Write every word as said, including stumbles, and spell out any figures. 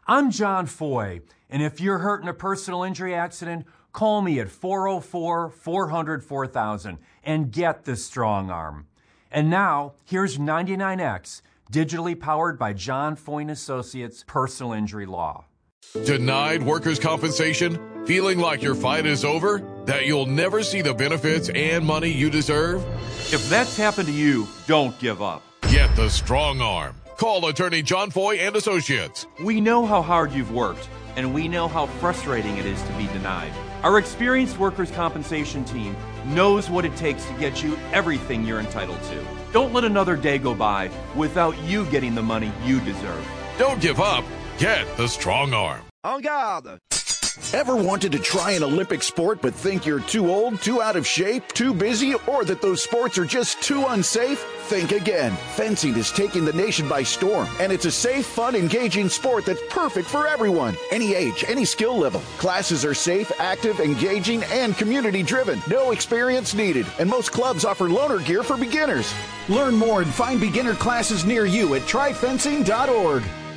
I'm John Foy, and if you're hurt in a personal injury accident, call me at four oh four, four hundred, four thousand and get the strong arm. And now, here's ninety-nine X, digitally powered by John Foy and Associates Personal Injury Law. Denied workers' compensation? Feeling like your fight is over? That you'll never see the benefits and money you deserve? If that's happened to you, don't give up. Get the strong arm. Call attorney John Foy and Associates. We know how hard you've worked, and we know how frustrating it is to be denied. Our experienced workers' compensation team knows what it takes to get you everything you're entitled to. Don't let another day go by without you getting the money you deserve. Don't give up. Get the strong arm. En garde! Ever wanted to try an Olympic sport but think you're too old, too out of shape, too busy, or that those sports are just too unsafe? Think again. Fencing is taking the nation by storm, and it's a safe, fun, engaging sport that's perfect for everyone. Any age, any skill level. Classes are safe, active, engaging, and community-driven. No experience needed, and most clubs offer loaner gear for beginners. Learn more and find beginner classes near you at try fencing dot org.